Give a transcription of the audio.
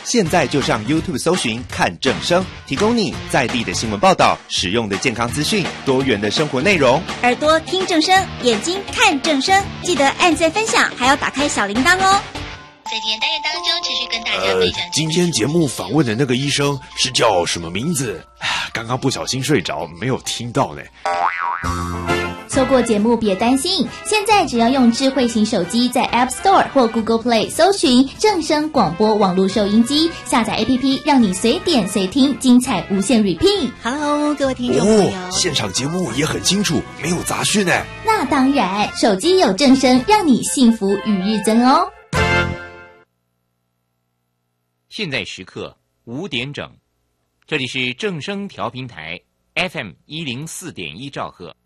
现在就上 YouTube 搜寻看正声，提供你在地的新闻报道、实用的健康资讯、多元的生活内容。 耳朵听正声，眼睛看正声，记得按赞分享，还要打开小铃铛哦。 在今天单元当中，持续跟大家分享。 今天节目访问的那个医生是叫什么名字？刚刚不小心睡着，没有听到呢。 错过节目别担心，现在只要用智慧型手机在 App Store 或 Google Play 搜寻正声广播网络收音机，下载 APP， 让你随点随听，精彩无限 repeat。 Hello， 各位听众朋友， 现场节目也很清楚，没有杂讯呢。 那当然，手机有正声，让你幸福与日增哦。 现在时刻5点整，这里是正声调频台 FM104.1兆赫。